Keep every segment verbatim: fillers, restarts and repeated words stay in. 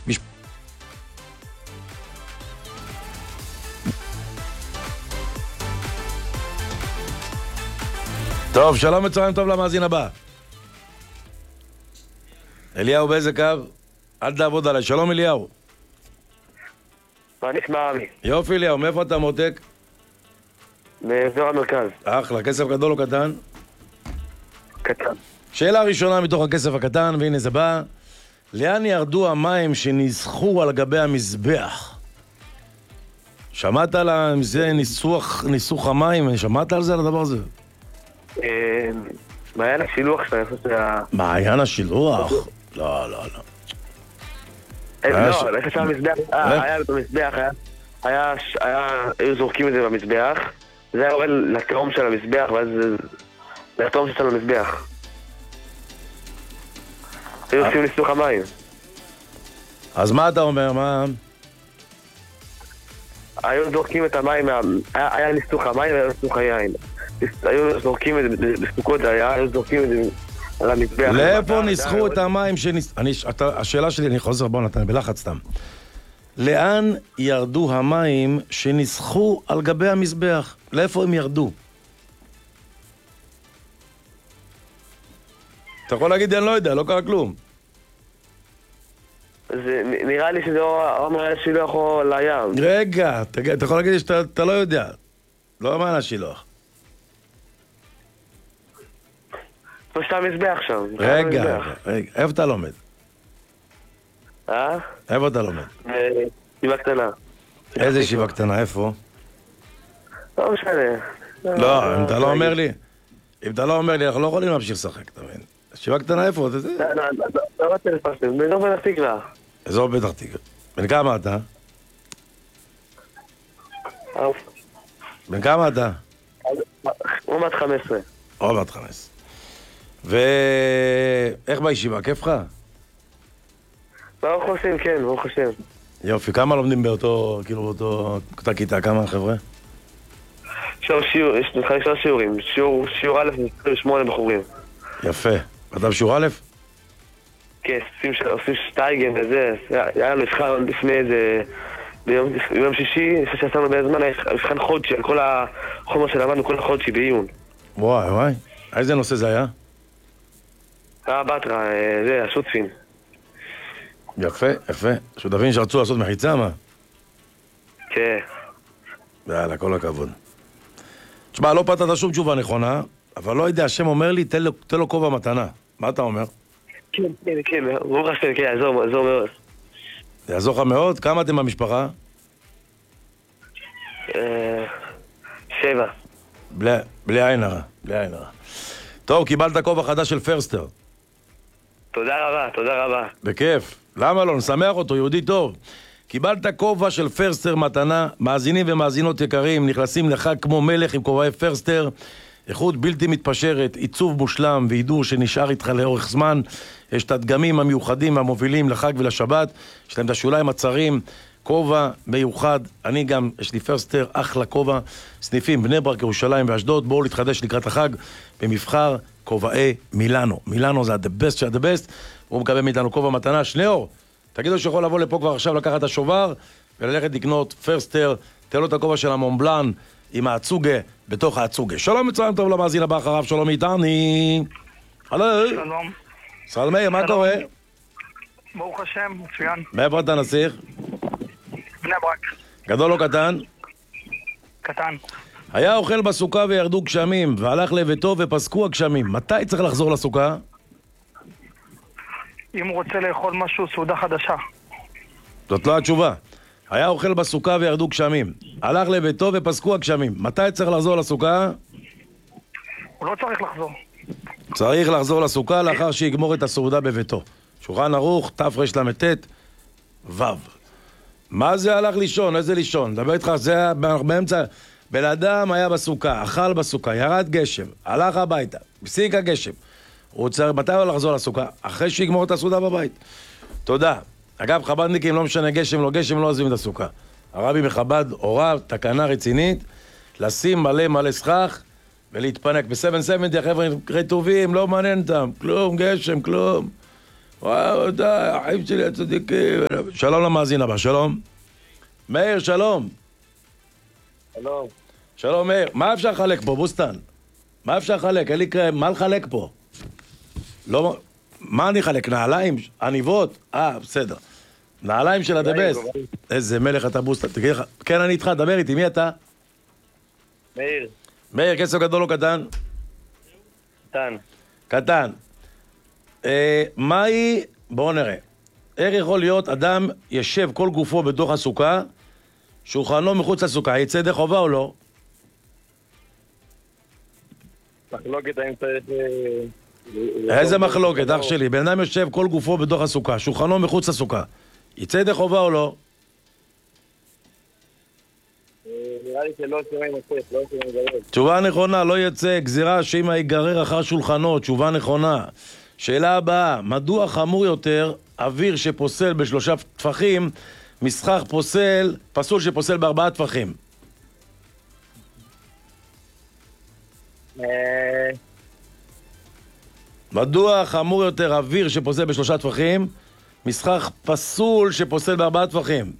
מש... טוב, שלום וצהריים טוב למאזין הבא. אליהו באיזה קו? אל תעבוד עליי. שלום אליהו. מה נשמע עמי? יופי אליהו, מאיפה אתה מותק? מאזור המרכז. אחלה, כסף גדול או קטן? קטן. שאלה ראשונה מתוך הכסף הקטן, והנה זה בא. לאן ירדו המים שניסחו על גבי המזבח? שמעת על זה ניסוח, ניסוח המים? שמעת על זה, על הדבר הזה? מעיין השילוח שאתה חושב שה... מעיין השילוח? לא, לא, לא. לא, איך אפשר המזבח? אה, היה במזבח, היה... היו זורקים את זה במזבח, זה היה עובד לתאום של המזבח, ואז זה... לתאום של המזבח. היו עושים ניסוח המים. אז מה אתה אומר, מה? היו זורקים את המים, היה ניסוח המים והיה ניסוח היין. היו זורקים את זה בסוכות, היו זורקים את זה על המזבח. לאיפה ניסחו את המים שניס... השאלה שלי, אני חוזר, בוא נתן, בלחץ סתם. לאן ירדו המים שניסחו על גבי המזבח? לאיפה הם ירדו? אתה יכול להגיד, אני לא יודע, לא קרה כלום. זה נראה לי שזה אומר השילוח או לים. רגע, אתה יכול להגיד שאתה לא יודע. לא אומר השילוח. פה שאתה מזבח שם. רגע, רגע, איפה אתה לומד? אה? איפה אתה לומד? ישיבה קטנה. איזה ישיבה קטנה, איפה? לא משנה. לא, אם אתה לא אומר לי, אם אתה לא אומר לי, אנחנו לא יכולים להמשיך לשחק, אתה מבין? ישיבה קטנה איפה? לא, לא, לא רוצה לפרסם, באזור פתח תקווה. אזור פתח תקווה. בן כמה אתה? בן כמה אתה? הוא בת חמש עשרה. או בת חמש עשרה. ואיך בישיבה? כיף לך? ברוך השם, כן, ברוך השם. יופי, כמה לומדים באותו, כאילו באותו, אותה כיתה, כמה חבר'ה? שיעור שיעור, יש חמישה שיעורים. שיעור, שיעור א' זה שמונה בחורים. יפה. אתה בשיעור א'? כן, עושים שטייגן וזה, היה לנו מבחן לפני איזה... ביום שישי, לפני שעשינו בזמן, היה מבחן חודשי, על כל החומר שלמדנו, כל החודשי בעיון. וואי וואי, איזה נושא זה היה? אה, בטרה, זה, השותפין. יפה, יפה. שותפין שרצו לעשות מחיצה, מה? כן. יאללה, כל הכבוד. תשמע, לא פתת שום תשובה נכונה, אבל לא יודע, השם אומר לי, תן לו, תן לו כובע מתנה. מה אתה אומר? כן, כן, כן, ברוך השם, כן, יעזור, יעזור מאוד. יעזור לך מאוד? כמה אתם במשפחה? שבע. בלי עין הרע, בלי עין הרע. טוב, קיבלת כובע חדש של פרסטר. תודה רבה, תודה רבה. בכיף. למה לא? נשמח אותו, יהודי טוב. קיבלת כובע של פרסטר מתנה, מאזינים ומאזינות יקרים, נכנסים לחג כמו מלך עם כובעי פרסטר, איכות בלתי מתפשרת, עיצוב מושלם ועידור שנשאר איתך לאורך זמן. יש את הדגמים המיוחדים והמובילים לחג ולשבת, יש להם את השוליים הצרים, כובע מיוחד. אני גם, יש לי פרסטר, אחלה כובע, סניפים בני ברק, ירושלים ואשדוד. בואו להתחדש לקראת החג במבחר כובעי מילאנו. מילאנו זה the best של the best. הוא מקבל מאיתנו כובע מתנה. שניאור, תגידו שיכול לבוא לפה כבר עכשיו לקחת את השובר וללכת לקנות פרסטר. תן לו את הכובע של המונבלן עם העצוגה בתוך העצוגה. שלום מצוין טוב למאזין הבא אחריו, שלום איתני. הלו. שלום. סלמי, מה קורה? ברוך השם, מצוין. מאיפה אתה נסיך? בני ברק. גדול או קטן? קטן. היה אוכל בסוכה וירדו גשמים, והלך לביתו ופסקו הגשמים. מתי צריך לחזור לסוכה? אם הוא רוצה לאכול משהו, סעודה חדשה. זאת לא התשובה. היה אוכל בסוכה וירדו גשמים. הלך לביתו ופסקו הגשמים. מתי צריך לחזור לסוכה? הוא לא צריך לחזור. צריך לחזור לסוכה לאחר שיגמור את הסעודה בביתו. שולחן ערוך, תרל"ט, ו'. מה זה הלך לישון? איזה לישון? דבר איתך, זה היה באמצע... בן אדם היה בסוכה, אכל בסוכה, ירד גשם, הלך הביתה, הפסיק הגשם. הוא צריך, מתי הוא לחזור לסוכה? אחרי שיגמור את הסעודה בבית. תודה. אגב, חב"דניקים לא משנה גשם, לא גשם, לא עוזבים את הסוכה. הרבי מחב"ד הורה, תקנה רצינית, לשים מלא מלא סכך ולהתפנק. ב-שבע שבעים, החבר'ה טובים, לא מעניין אותם, כלום, גשם, כלום. וואו, די, החיים שלי הצדיקים. שלום למאזין הבא, שלום. מאיר, שלום. שלום. שלום, מאיר. מה אפשר לחלק פה, בוסטן? מה אפשר לחלק? אין לי קרם, מה לחלק פה? לא... מה אני חלק? נעליים? עניבות? אה, בסדר. נעליים של הדבס. איזה מלך אתה בוסטן. תגיד לך, כן, אני איתך, דבר איתי, מי אתה? מאיר. מאיר, כסף גדול או קטן? קטן. קטן. אה, מהי, בואו נראה. איך יכול להיות אדם ישב כל גופו בתוך הסוכה, שולחנו מחוץ לסוכה, יצא ידי חובה או לא? מחלוקת האם צריך... איזה מחלוקת, אח שלי? בן אדם יושב כל גופו בתוך הסוכה, שולחנו מחוץ לסוכה, יצא ידי חובה או לא? נראה לי שלא שומע נצח, לא שומע גרר. תשובה נכונה, לא יצא, גזירה שאמא ייגרר אחר שולחנו, תשובה נכונה. שאלה הבאה, מדוע חמור יותר אוויר שפוסל בשלושה טפחים, מסחר פוסל, פסול שפוסל בארבעה טפחים? מדוע חמור יותר אוויר שפוסל בשלושה טפחים, מסחר פסול שפוסל בארבעה טפחים?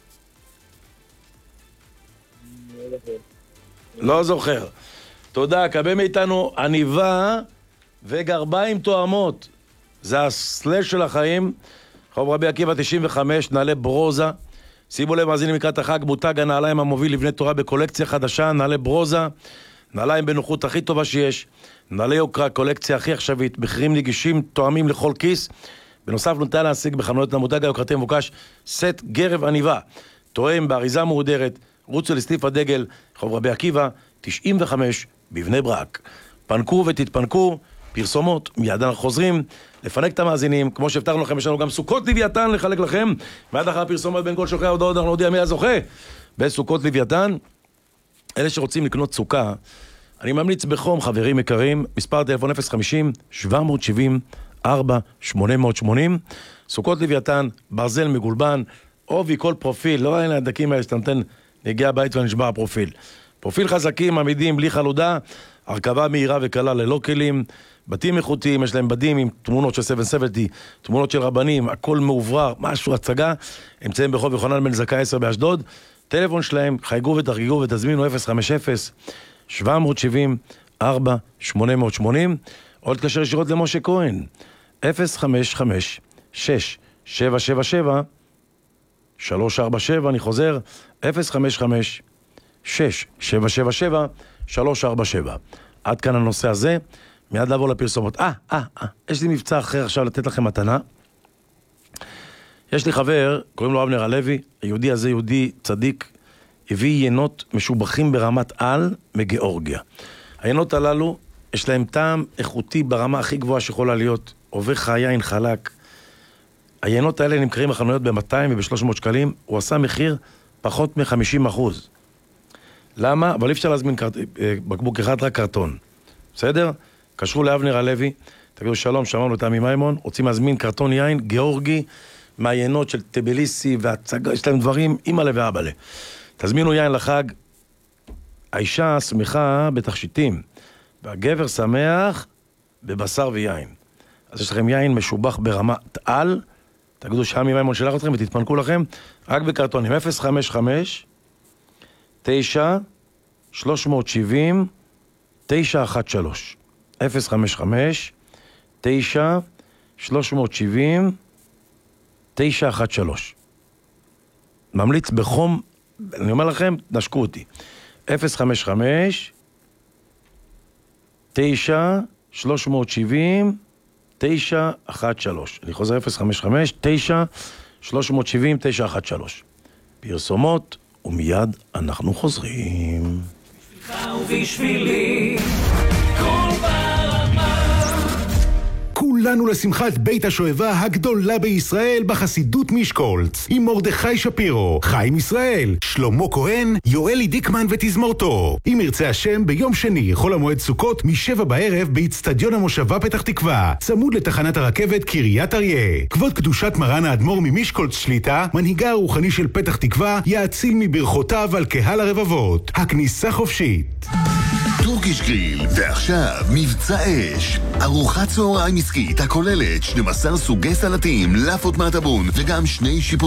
לא זוכר. תודה, קבל מאיתנו עניבה וגרביים תואמות. זה הסלש של החיים. חוב רבי עקיבא תשעים וחמש, נעלי ברוזה. שימו לב, מאזינים לקראת החג, מותג הנעליים המוביל לבני תורה בקולקציה חדשה, נעלי ברוזה. נעליים בנוחות הכי טובה שיש. נעלי יוקרה, קולקציה הכי עכשווית, מחירים נגישים, תואמים לכל כיס. בנוסף ניתן להשיג בחנויות המותג היוקרתי מבוקש סט גרב עניבה. תואם באריזה מהודרת. רוצו לסניף הדגל, חוב רבי עקיבא, תשעים וחמש, בבני ברק. פנקו ותתפנקו, פרסומות, מיד אנחנו חוזרים, לפנק את המאזינים, כמו שהבטחנו לכם, יש לנו גם סוכות לוויתן לחלק לכם, ועד אחר הפרסומות בין כל שולחי ההודעות, אנחנו נודיע מי הזוכה. בסוכות לוויתן, אלה שרוצים לקנות סוכה, אני ממליץ בחום, חברים יקרים, מספר טלפון אפס חמישים שבע שבעים ארבע שמונה שמונים, סוכות לוויתן, ברזל מגולבן, עובי כל פרופיל, לא אין הדקים האלה שאתה נותן נגיע הבית ונשבע הפרופיל. פרופיל חזקים, עמידים, בלי חלודה, הרכבה מהירה וקלה ללא כלים, בתים איכותיים, יש להם בדים עם תמונות של שבע שבעים, תמונות של רבנים, הכל מעוברר, משהו, הצגה, אמצעים ברחוב יוחנן בן זכאי עשר באשדוד, טלפון שלהם, חייגו ותחגגו ותזמינו אפס חמש אפס שבע שבעים ארבע שמונה שמונים, או להתקשר ישירות למשה כהן, אפס חמש חמש שש שבע שבע שבע שלוש ארבע שבע, אני חוזר, אפס חמש חמש שש שבע שבע שבע שלוש ארבע שבע. עד כאן הנושא הזה, מיד לעבור לפרסומות. אה, אה, אה, יש לי מבצע אחר עכשיו לתת לכם מתנה. יש לי חבר, קוראים לו אבנר הלוי, היהודי הזה יהודי צדיק, הביא ינות משובחים ברמת על מגיאורגיה. הינות הללו, יש להם טעם איכותי ברמה הכי גבוהה שיכולה להיות, עובר חיין חלק. היינות האלה נמכרים בחנויות ב-מאתיים וב-שלוש מאות שקלים, הוא עשה מחיר פחות מ-חמישים אחוז. למה? אבל אי אפשר להזמין קרט... בקבוק אחד, רק קרטון. בסדר? קשרו לאבנר הלוי, תגידו שלום, שמענו את עמי מימון, רוצים להזמין קרטון יין גיאורגי, מהיינות של טביליסי והצגה, יש להם דברים, אימא לב ואבא לה. תזמינו יין לחג, האישה שמחה בתכשיטים, והגבר שמח בבשר ויין. אז יש לכם יין משובח ברמת על, תגידו שעמי מימון שלח אתכם ותתפנקו לכם, רק בקרטונים, אפס חמש חמש תשע שלוש שבע אפס תשע אחת שלוש אפס חמש חמש תשע שלוש שבע אפס תשע אחת שלוש. ממליץ בחום, אני אומר לכם, נשקו אותי, אפס חמש חמש תשע שלוש שבע אפס תשע אחת שלוש. אני חוזר אפס חמש חמש תשע שלוש שבע אפס תשע אחת שלוש. פרסומות ומיד אנחנו חוזרים. ובשבילי כל ברמה. כולנו לשמחת בית השואבה הגדולה בישראל בחסידות משקולץ עם מרדכי שפירו, חיים ישראל, שלמה כהן, יואלי דיקמן ותזמורתו. אם ירצה השם ביום שני חול המועד סוכות משבע בערב באצטדיון המושבה פתח תקווה, צמוד לתחנת הרכבת קריית אריה. כבוד קדושת מרן האדמו"ר ממשקולץ שליטה, מנהיגה הרוחני של פתח תקווה, יאציל מברכותיו על קהל הרבבות. הכניסה חופשית. טורקיש גריל. ועכשיו מבצע אש, ארוחת צהריים עסקית הכוללת שנים עשר סוגי סלטים, לאפות מהטבון וגם שני שיפוטים